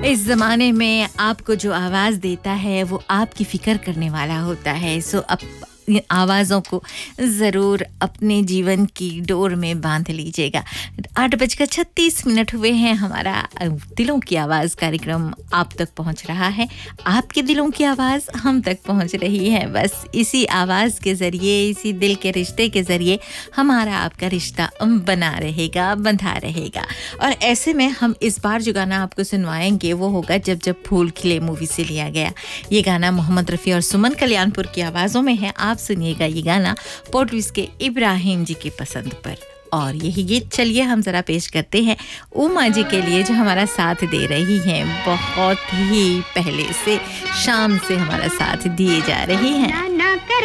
इस ज़माने में आपको जो आवाज़ देता है वो आपकी फ़िक्र करने वाला होता है। सो आवाज़ों को ज़रूर अपने जीवन की डोर में बांध लीजिएगा। 8:36 हुए हैं। हमारा दिलों की आवाज़ कार्यक्रम आप तक पहुंच रहा है। आपके दिलों की आवाज़ हम तक पहुंच रही है। बस इसी आवाज़ के ज़रिए, इसी दिल के रिश्ते के ज़रिए हमारा आपका रिश्ता बना रहेगा, बंधा रहेगा। और ऐसे में हम इस बार जो गाना आपको सुनवाएंगे वो होगा जब जब फूल खिले मूवी से लिया गया। ये गाना मोहम्मद रफ़ी और सुमन कल्याणपुर की आवाज़ों में है। आप सुनिएगा ये गाना पोर्टुगीज के इब्राहिम जी की पसंद पर। और यही गीत चलिए हम ज़रा पेश करते हैं उमा जी के लिए, जो हमारा साथ दे रही हैं, बहुत ही पहले से शाम से हमारा साथ दिए जा रही हैं।